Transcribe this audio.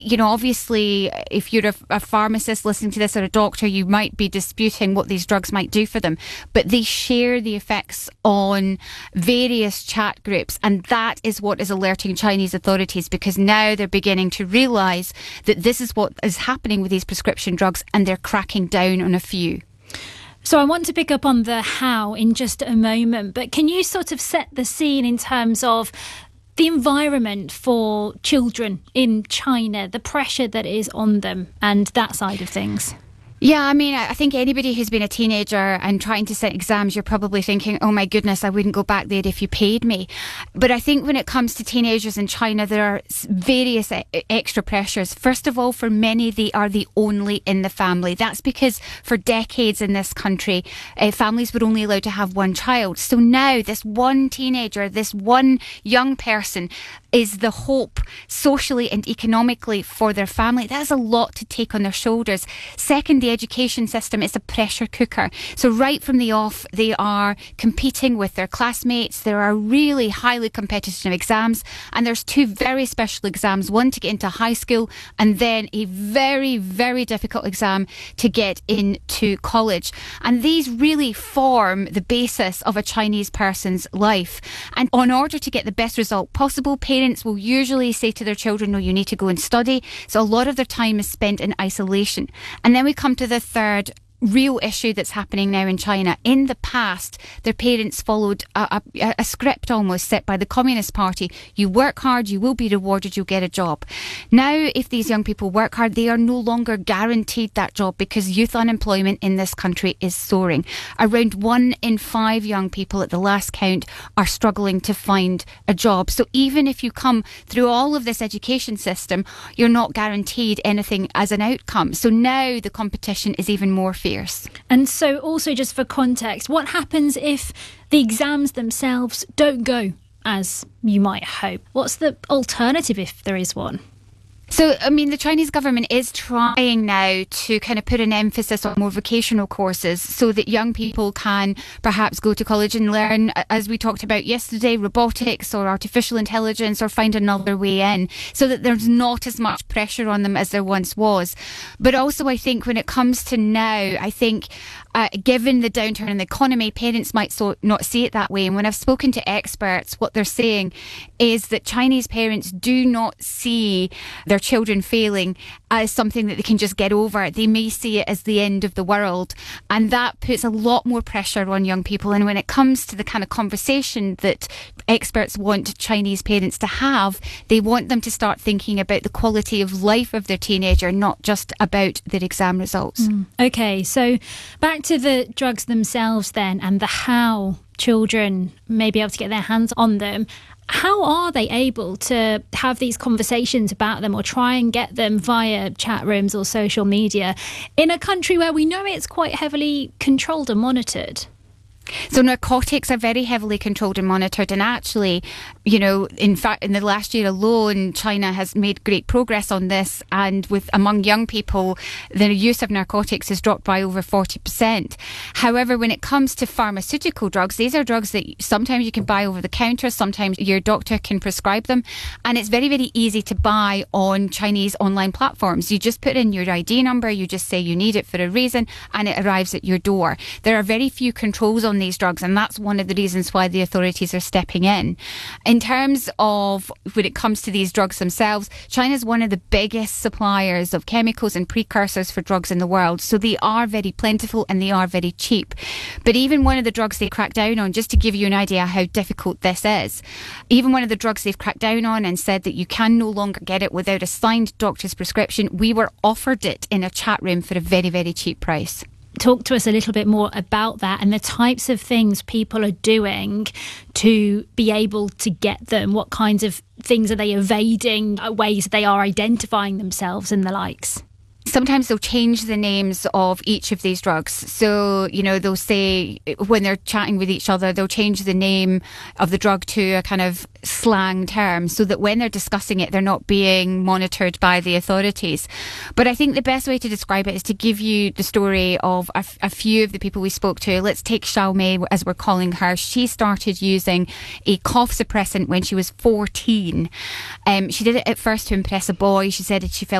Obviously, if you're a pharmacist listening to this or a doctor, you might be disputing what these drugs might do for them. But they share the effects on various chat groups. And that is what is alerting Chinese authorities, because now they're beginning to realise that this is what is happening with these prescription drugs, and they're cracking down on a few. So I want to pick up on the how in just a moment, but can you sort of set the scene in terms of the environment for children in China, the pressure that is on them and that side of things? Yeah, I mean, I think anybody who's been a teenager and trying to sit exams, you're probably thinking, oh my goodness, I wouldn't go back there if you paid me. But I think when it comes to teenagers in China, there are various extra pressures. First of all, for many, they are the only in the family. That's because for decades in this country, families were only allowed to have one child. So now this one teenager, this one young person is the hope socially and economically for their family. That's a lot to take on their shoulders. Second, the education system is a pressure cooker. So right from the off, they are competing with their classmates. There are really highly competitive exams, and there's two very special exams, one to get into high school and then a very, very difficult exam to get into college. And these really form the basis of a Chinese person's life. And in order to get the best result possible, parents will usually say to their children, no, you need to go and study. So a lot of their time is spent in isolation. And then we come to the third real issue that's happening now in China. In the past, their parents followed a script almost set by the Communist Party. You work hard, you will be rewarded, you'll get a job. Now, if these young people work hard, they are no longer guaranteed that job because youth unemployment in this country is soaring. Around 1 in 5 young people at the last count are struggling to find a job. So even if you come through all of this education system, you're not guaranteed anything as an outcome. So now the competition is even more fierce. And so also, just for context, what happens if the exams themselves don't go as you might hope? What's the alternative if there is one? So, I mean, the Chinese government is trying now to kind of put an emphasis on more vocational courses so that young people can perhaps go to college and learn, as we talked about yesterday, robotics or artificial intelligence, or find another way in, so that there's not as much pressure on them as there once was. But also, I think when it comes to now, I think given the downturn in the economy, parents might not see it that way. And when I've spoken to experts, what they're saying is that Chinese parents do not see their children failing as something that they can just get over. They may see it as the end of the world. And that puts a lot more pressure on young people. And when it comes to the kind of conversation that experts want Chinese parents to have, they want them to start thinking about the quality of life of their teenager, not just about their exam results. Okay, so back to the drugs themselves then, and the how children may be able to get their hands on them. How are they able to have these conversations about them or try and get them via chat rooms or social media in a country where we know it's quite heavily controlled and monitored? So narcotics are very heavily controlled and monitored, and actually, in fact, in the last year alone, China has made great progress on this, and among young people, the use of narcotics has dropped by over 40%. However, when it comes to pharmaceutical drugs, these are drugs that sometimes you can buy over the counter, sometimes your doctor can prescribe them, and it's very, very easy to buy on Chinese online platforms. You just put in your ID number, you just say you need it for a reason, and it arrives at your door. There are very few controls on these drugs, and that's one of the reasons why the authorities are stepping in. In terms of when it comes to these drugs themselves, China is one of the biggest suppliers of chemicals and precursors for drugs in the world, so they are very plentiful and they are very cheap. But even one of the drugs they crack down on, just to give you an idea how difficult this is, even one of the drugs they've cracked down on and said that you can no longer get it without a signed doctor's prescription, we were offered it in a chat room for a very, very cheap price. Talk to us a little bit more about that and the types of things people are doing to be able to get them. What kinds of things are they evading, ways they are identifying themselves and the likes? sometimes they'll change the names of each of these drugs. So, they'll say when they're chatting with each other, they'll change the name of the drug to a kind of slang term so that when they're discussing it, they're not being monitored by the authorities. But I think the best way to describe it is to give you the story of a few of the people we spoke to. Let's take Xiaomei, as we're calling her. She started using a cough suppressant when she was 14. She did it at first to impress a boy. She said that she felt